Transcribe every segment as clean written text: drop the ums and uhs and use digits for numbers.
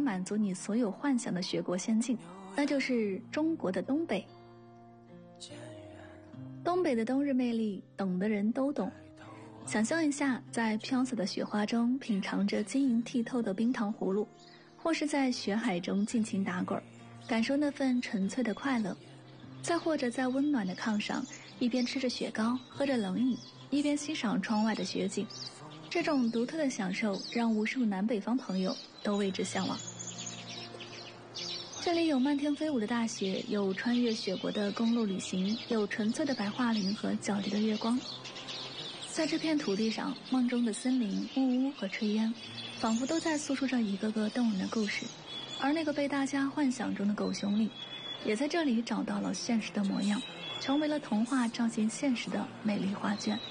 满足你所有幻想的雪国仙境，那就是中国的东北。东北的冬日魅力，懂的人都懂。想象一下，在飘洒的雪花中品尝着晶莹剔透的冰糖葫芦，或是在雪海中尽情打滚，感受那份纯粹的快乐。再或者在温暖的炕上，一边吃着雪糕，喝着冷饮，一边欣赏窗外的雪景。这种独特的享受让无数南北方朋友都为之向往。这里有漫天飞舞的大雪，有穿越雪国的公路旅行，有纯粹的白桦林和皎洁的月光。在这片土地上，梦中的森林、木屋和炊烟仿佛都在诉说着一个个动人的故事，而那个被大家幻想中的狗熊里也在这里找到了现实的模样，成为了童话照进现实的美丽画卷。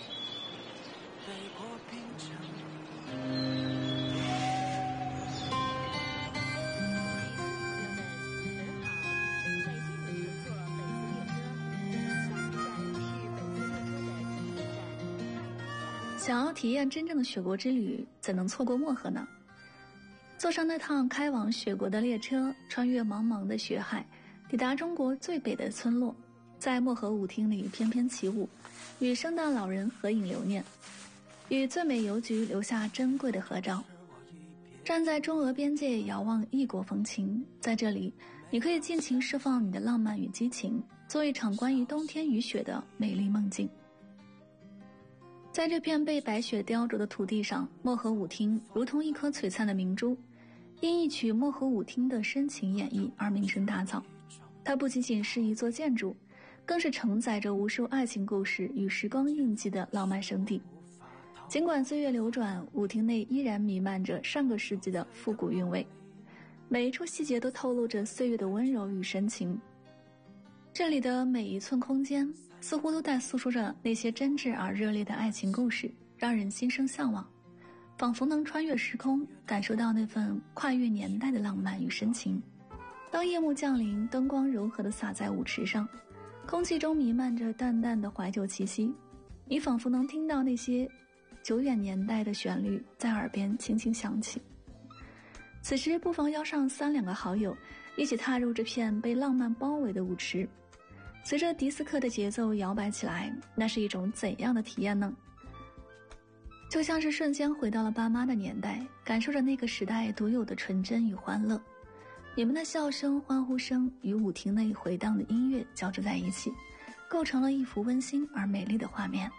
想要体验真正的雪国之旅，怎能错过漠河呢？坐上那趟开往雪国的列车，穿越茫茫的雪海，抵达中国最北的村落，在漠河舞厅里翩翩起舞，与圣诞老人合影留念，与最美邮局留下珍贵的合照。站在中俄边界遥望异国风情，在这里你可以尽情释放你的浪漫与激情，做一场关于冬天与雪的美丽梦境。在这片被白雪雕琢的土地上，漠河舞厅如同一颗璀璨的明珠，因一曲漠河舞厅的深情演绎而名声大噪。它不仅仅是一座建筑，更是承载着无数爱情故事与时光印记的浪漫圣地。尽管岁月流转，舞厅内依然弥漫着上个世纪的复古韵味，每一处细节都透露着岁月的温柔与深情。这里的每一寸空间似乎都在诉说着那些真挚而热烈的爱情故事，让人心生向往，仿佛能穿越时空，感受到那份跨越年代的浪漫与深情。当夜幕降临，灯光柔和地洒在舞池上，空气中弥漫着淡淡的怀旧气息，你仿佛能听到那些久远年代的旋律在耳边轻轻响起。此时不妨邀上3-2个好友，一起踏入这片被浪漫包围的舞池，随着迪斯科的节奏摇摆起来，那是一种怎样的体验呢？就像是瞬间回到了爸妈的年代，感受着那个时代独有的纯真与欢乐。你们的笑声、欢呼声与舞厅内回荡的音乐交织在一起，构成了一幅温馨而美丽的画面。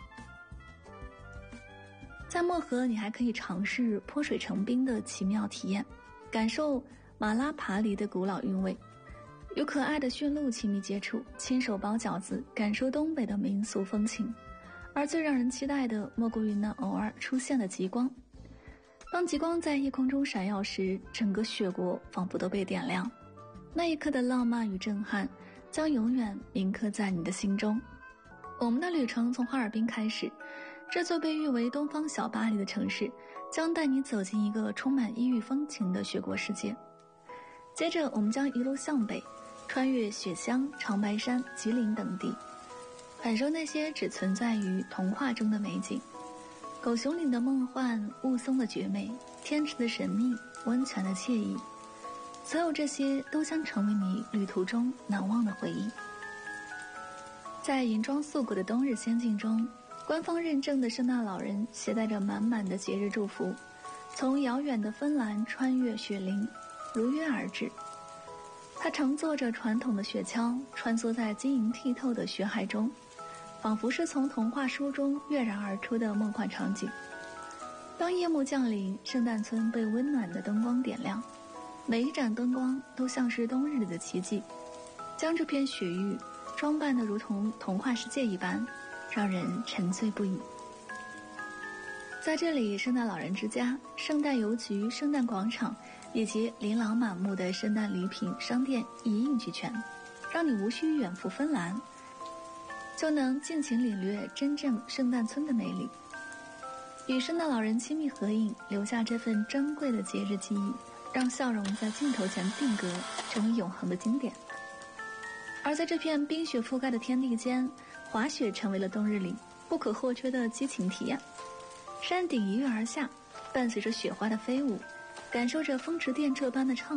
在漠河，你还可以尝试泼水成冰的奇妙体验，感受马拉爬犁的古老韵味，与可爱的驯鹿亲密接触，亲手包饺子，感受东北的民俗风情。而最让人期待的，莫过于那偶尔出现的极光。当极光在夜空中闪耀时，整个雪国仿佛都被点亮，那一刻的浪漫与震撼将永远铭刻在你的心中。我们的旅程从哈尔滨开始，这座被誉为东方小巴黎的城市将带你走进一个充满异域风情的雪国世界。接着我们将一路向北，穿越雪乡、长白山、吉林等地，感受那些只存在于童话中的美景。狗熊岭的梦幻，雾凇的绝美，天池的神秘，温泉的惬意，所有这些都将成为你旅途中难忘的回忆。在银装素裹的冬日仙境中，官方认证的圣诞老人携带着满满的节日祝福，从遥远的芬兰穿越雪林，如约而至。他乘坐着传统的雪橇，穿梭在晶莹剔透的雪海中，仿佛是从童话书中跃然而出的梦幻场景。当夜幕降临，圣诞村被温暖的灯光点亮，每一盏灯光都像是冬日里的奇迹，将这片雪域装扮得如同童话世界一般，让人沉醉不已。在这里，圣诞老人之家、圣诞邮局、圣诞广场以及琳琅满目的圣诞礼品商店一应俱全，让你无需远赴芬兰，就能尽情领略真正圣诞村的魅力。与圣诞老人亲密合影，留下这份珍贵的节日记忆，让笑容在镜头前定格，成为永恒的经典。而在这片冰雪覆盖的天地间，滑雪成为了冬日里不可或缺的激情体验。山顶一跃而下，伴随着雪花的飞舞，感受着风驰电掣般的畅